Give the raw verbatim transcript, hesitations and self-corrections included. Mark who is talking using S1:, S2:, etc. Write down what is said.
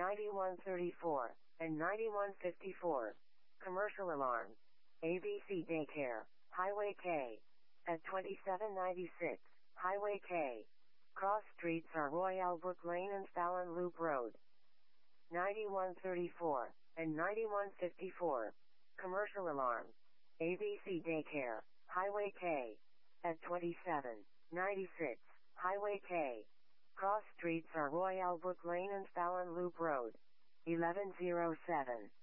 S1: ninety-one thirty-four, and ninety-one fifty-four. Commercial alarm. A B C Daycare, Highway K. At twenty-seven ninety-six, Highway K. Cross streets are Royale Brook Lane and Fallon Loop Road. ninety-one thirty-four, and ninety-one fifty-four. Commercial alarm. A B C Daycare, Highway K. At twenty-seven ninety-six, Highway K. Cross streets are Royale Brook Lane and Fallon Loop Road. eleven oh seven.